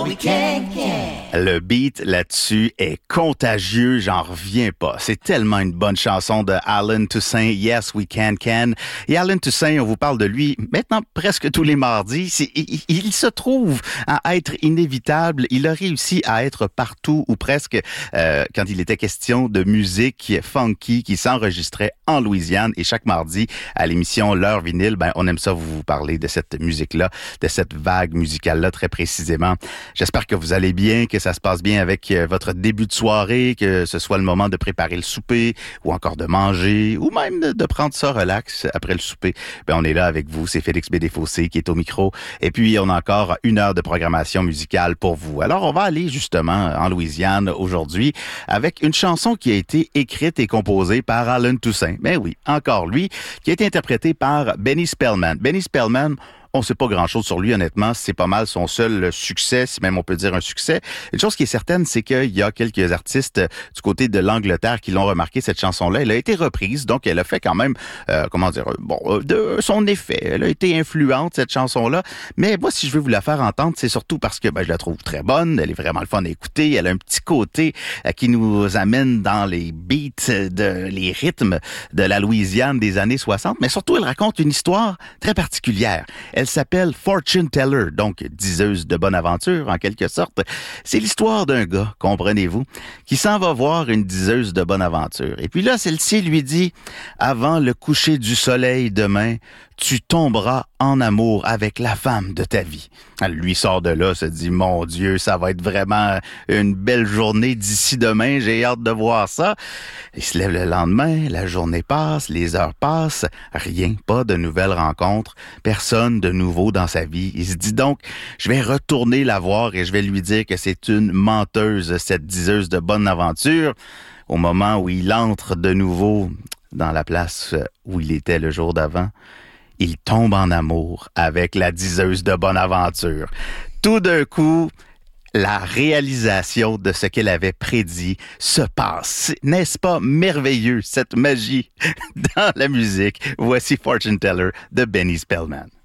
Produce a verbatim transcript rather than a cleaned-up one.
we can, can. Le beat là-dessus est contagieux, j'en reviens pas. C'est tellement une bonne chanson de Alan Toussaint, Yes We Can Can. Et Alan Toussaint, on vous parle de lui maintenant presque tous les mardis. C'est, il, il se trouve à être inévitable. Il a réussi à être partout ou presque euh, quand il était question de musique funky qui s'enregistrait en Louisiane. Et chaque mardi, à l'émission L'heure vinyle, ben on aime ça vous parler de cette musique-là, de cette vague musicale-là très précisément. J'espère que vous allez bien, que ça se passe bien avec votre début de soirée, que ce soit le moment de préparer le souper ou encore de manger ou même de, de prendre ça relax après le souper. Ben on est là avec vous, c'est Félix B. Desfossés qui est au micro et puis on a encore une heure de programmation musicale pour vous. Alors on va aller justement en Louisiane aujourd'hui avec une chanson qui a été écrite et composée par Alan Toussaint. Ben oui, encore lui, qui a été interprété par Benny Spellman. Benny Spellman, on sait pas grand-chose sur lui, honnêtement. C'est pas mal son seul succès, si même on peut dire un succès. Une chose qui est certaine, c'est qu'il y a quelques artistes du côté de l'Angleterre qui l'ont remarqué, cette chanson-là. Elle a été reprise, donc elle a fait quand même, euh, comment dire, bon, de son effet. Elle a été influente, cette chanson-là. Mais moi, si je veux vous la faire entendre, c'est surtout parce que ben, je la trouve très bonne. Elle est vraiment le fun à écouter. Elle a un petit côté euh, qui nous amène dans les beats, de, les rythmes de la Louisiane des années soixante. Mais surtout, elle raconte une histoire très particulière. Elle s'appelle Fortune Teller, donc diseuse de bonne aventure en quelque sorte. C'est l'histoire d'un gars, comprenez-vous, qui s'en va voir une diseuse de bonne aventure. Et puis là, celle-ci lui dit « Avant le coucher du soleil demain, tu tomberas en amour avec la femme de ta vie. » Elle lui sort de là, se dit « Mon Dieu, ça va être vraiment une belle journée d'ici demain, j'ai hâte de voir ça. » Il se lève le lendemain, la journée passe, les heures passent, rien, pas de nouvelles rencontres, personne de nouveau dans sa vie. Il se dit donc « Je vais retourner la voir et je vais lui dire que c'est une menteuse, cette diseuse de bonne aventure. » Au moment où il entre de nouveau dans la place où il était le jour d'avant, il tombe en amour avec la diseuse de bonne aventure. Tout d'un coup, la réalisation de ce qu'elle avait prédit se passe. N'est-ce pas merveilleux, cette magie dans la musique? Voici Fortune Teller de Benny Spellman.